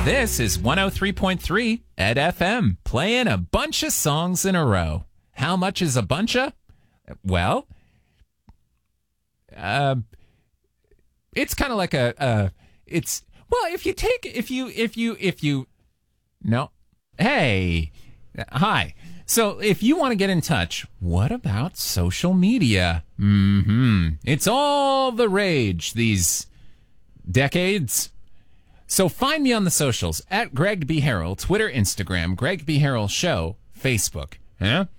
This is 103.3 at FM, playing a bunch of songs in a row. How much is a bunch of? Well, it's kind of like hey, hi. So if you want to get in touch, what about social media? It's all the rage these decades. So find me on the socials at Greg B. Harrell, Twitter, Instagram, Greg B. Harrell Show, Facebook.